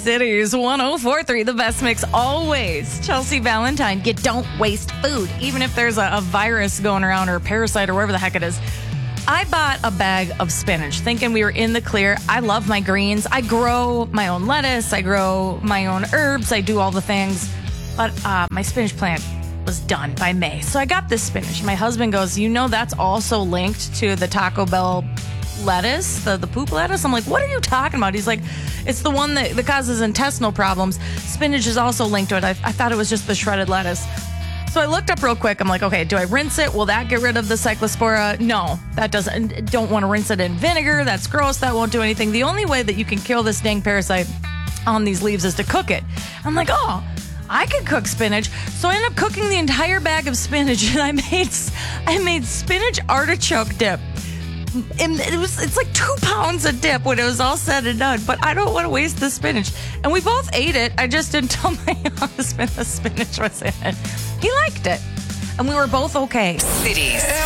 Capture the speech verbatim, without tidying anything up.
Cities one oh four point three, the best mix always. Chelsea Valentine, you don't waste food, even if there's a, a virus going around or a parasite or whatever the heck it is. I bought a bag of spinach thinking we were in the clear. I love my greens. I grow my own lettuce. I grow my own herbs. I do all the things. But uh, my spinach plant was done by May. So I got this spinach. My husband goes, you know, that's also linked to the Taco Bell lettuce, the, the poop lettuce. I'm like, what are you talking about? He's like, it's the one that, that causes intestinal problems. Spinach is also linked to it. I, I thought it was just the shredded lettuce. So I looked up real quick. I'm like, okay, do I rinse it? Will that get rid of the cyclospora? No, that doesn't. Don't want to rinse it in vinegar. That's gross. That won't do anything. The only way that you can kill this dang parasite on these leaves is to cook it. I'm like, oh, I could cook spinach. So I ended up cooking the entire bag of spinach, and I made I made spinach artichoke dip. And it was it's like two pounds of dip when it was all said and done. But I don't want to waste the spinach. And we both ate it. I just didn't tell my husband the spinach was in it. He liked it. And we were both okay. Cities